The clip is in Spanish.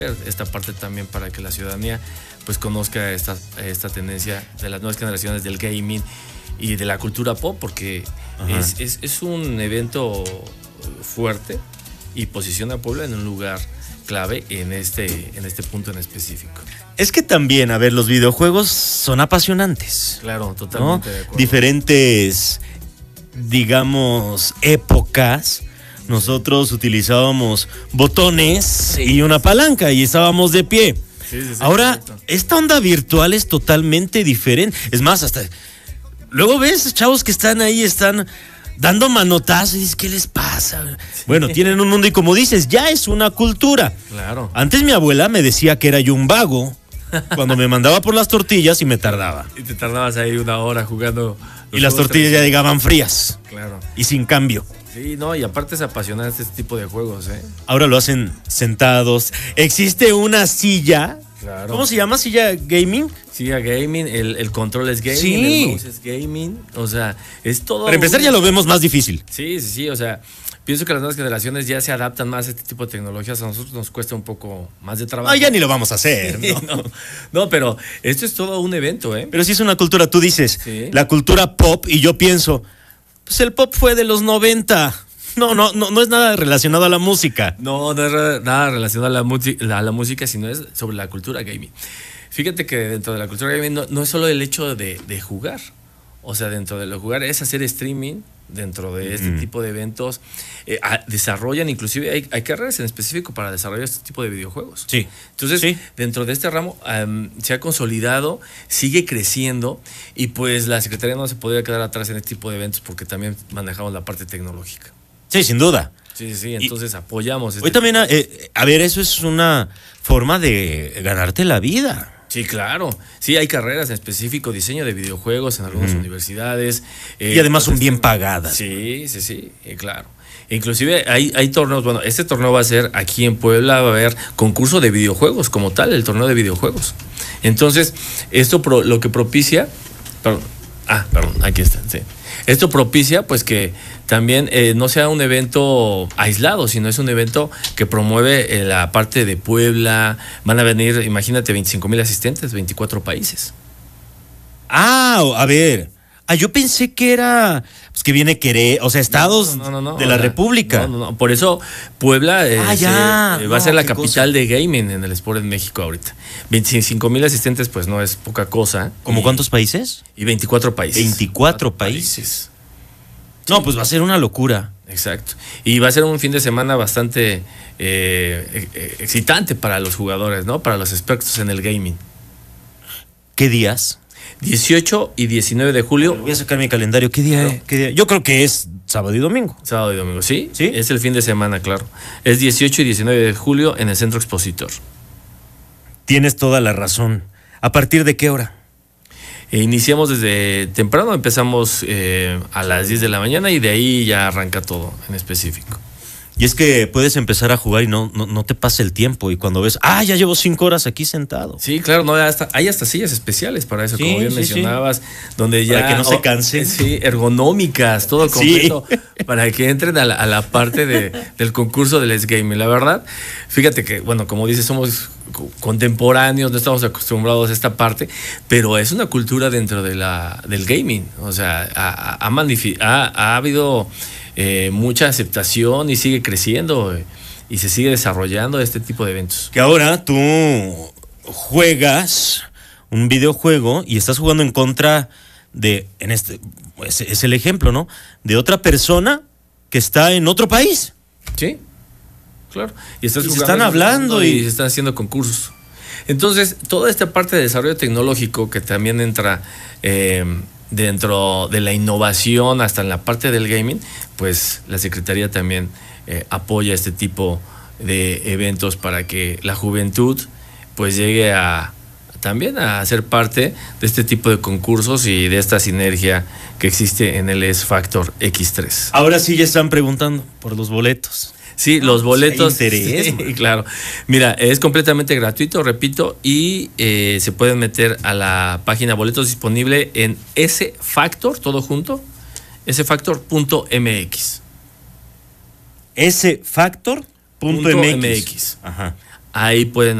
esta parte también para que la ciudadanía pues conozca esta tendencia de las nuevas generaciones del gaming y de la cultura pop, porque es un evento fuerte y posiciona a Puebla en un lugar clave en este punto en específico. Es que también, a ver, los videojuegos son apasionantes. Claro, totalmente, ¿no? De acuerdo. Diferentes, digamos, épocas. Nosotros utilizábamos botones y una palanca y estábamos de pie. Sí, ahora, correcto. Esta onda virtual es totalmente diferente. Es más, hasta luego ves chavos que están ahí, están dando manotazos y dices, ¿qué les pasa? Sí. Bueno, tienen un mundo y como dices, ya es una cultura. Claro. Antes mi abuela me decía que era yo un vago cuando me mandaba por las tortillas y me tardaba. Y te tardabas ahí una hora jugando. Y las tortillas ya llegaban frías. Claro. Y sin cambio. Sí, no, y aparte es apasionante este tipo de juegos, ¿eh? Ahora lo hacen sentados. Existe una silla. Claro. ¿Cómo se llama? ¿Silla gaming? Silla gaming, el control es gaming, sí. El mouse es gaming, o sea, es todo. Para empezar ya lo vemos más difícil. Sí, o sea, pienso que las nuevas generaciones ya se adaptan más a este tipo de tecnologías, a nosotros nos cuesta un poco más de trabajo. No, ya ni lo vamos a hacer. Sí, no, pero esto es todo un evento, ¿eh? Pero sí es una cultura, tú dices, sí. La cultura pop, y yo pienso, pues el pop fue de los 90. No es nada relacionado a la música. No es nada relacionado a la música, sino es sobre la cultura gaming. Fíjate que dentro de la cultura gaming no es solo el hecho de jugar. O sea, dentro de lo jugar es hacer streaming dentro de este tipo de eventos. Desarrollan, inclusive hay carreras en específico para desarrollar este tipo de videojuegos. Sí. Entonces, dentro de este ramo se ha consolidado, sigue creciendo y pues la Secretaría no se podría quedar atrás en este tipo de eventos porque también manejamos la parte tecnológica. Sí, sin duda. Sí, entonces apoyamos. Hoy también, a ver, eso es una forma de ganarte la vida. Sí, claro. Sí, hay carreras en específico, diseño de videojuegos en algunas universidades. Y además son bien pagadas. Sí, claro. Inclusive hay torneos, bueno, este torneo va a ser aquí en Puebla, va a haber concurso de videojuegos como tal, el torneo de videojuegos. Entonces, esto lo que propicia, perdón, aquí está, sí. Esto propicia pues que también no sea un evento aislado, sino es un evento que promueve la parte de Puebla. Van a venir, imagínate, 25,000 asistentes, 24 países. A ver. Yo pensé que era pues que viene o sea, estados de la República. No. Por eso Puebla va a ser la capital de gaming en el Sport en México ahorita. 25,000 asistentes, pues no es poca cosa. ¿Cómo cuántos países? Y 24 países. 24 países. No, pues va a ser una locura. Exacto. Y va a ser un fin de semana bastante excitante para los jugadores, ¿no? Para los expertos en el gaming. ¿Qué días? 18 y 19 de julio. Voy a sacar mi calendario. ¿Qué día es? Yo creo que es sábado y domingo. Sábado y domingo, ¿sí? Es el fin de semana, claro. Es 18 y 19 de julio en el Centro Expositor. Tienes toda la razón. ¿A partir de qué hora? Iniciamos desde temprano, empezamos a las 10 de la mañana y de ahí ya arranca todo en específico. Y es que puedes empezar a jugar y no te pasa el tiempo. Y cuando ves, ya llevo 5 horas aquí sentado. Sí, claro, hay hasta sillas especiales para eso, como bien mencionabas, donde ya... Para que no se cansen. Sí, ergonómicas, todo completo, para que entren a la parte del concurso del S-Gaming. La verdad, fíjate que, bueno, como dices, somos contemporáneos, no estamos acostumbrados a esta parte, pero es una cultura dentro del gaming. O sea, ha habido... mucha aceptación y sigue creciendo y se sigue desarrollando este tipo de eventos. Que ahora tú juegas un videojuego y estás jugando en contra de, es el ejemplo, ¿no? De otra persona que está en otro país. Sí, claro. Y se están hablando y se están haciendo concursos. Entonces, toda esta parte de desarrollo tecnológico que también entra dentro de la innovación hasta en la parte del gaming, pues la Secretaría también apoya este tipo de eventos para que la juventud pues llegue también a ser parte de este tipo de concursos y de esta sinergia que existe en el S Factor X3. Ahora sí ya están preguntando por los boletos. Sí, los boletos. Interés, sí, claro. Mira, es completamente gratuito, repito, y se pueden meter a la página boletos disponible en sfactor, todo junto, sfactor.mx. sfactor.mx. Ajá. ahí pueden